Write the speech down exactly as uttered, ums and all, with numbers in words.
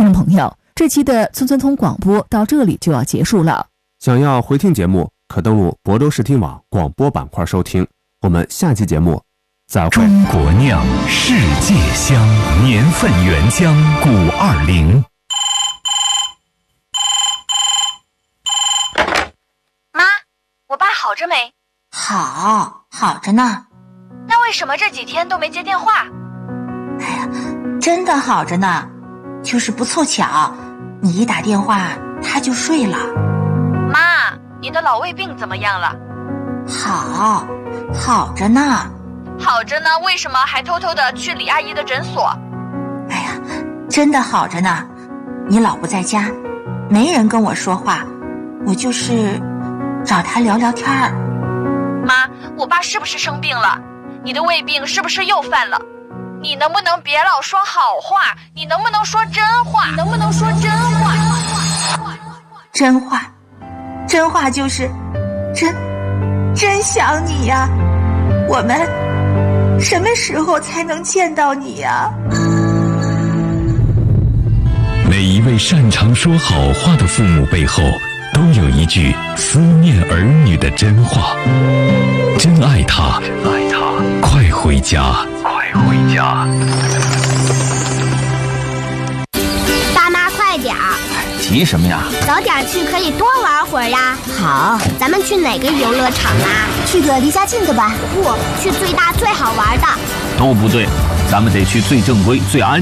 听众朋友，这期的村村通广播到这里就要结束了。 想要回听节目，可登录亳州视听网广播板块收听。我们下期节目再会。 中国酿，世界香，年份原浆古二零。 妈，我爸好着没？ 好，好着呢。 那为什么这几天都没接电话？ 哎呀，真的好着呢，就是不凑巧，你一打电话他就睡了。 妈，你的老胃病怎么样了？ 好，好着呢。 好着呢，为什么还偷偷的去李阿姨的诊所？ 哎呀，真的好着呢。你老不在家，没人跟我说话，我就是找他聊聊天儿。 妈，我爸是不是生病了？你的胃病是不是又犯了？你能不能别老说好话？你能不能说真话？你能不能说真话？ 真话，真话就是真真想你呀。我们什么时候才能见到你呀？ 每一位擅长说好话的父母背后，都有一句思念儿女的真话。真爱他，真爱他，快回家，快回家。 爸妈快点儿！ 急什么呀？ 早点去可以多玩会儿呀。 好， 咱们去哪个游乐场啊？ 去个离家近的吧。 不，去最大最好玩的。 都不对，咱们得去最正规、最安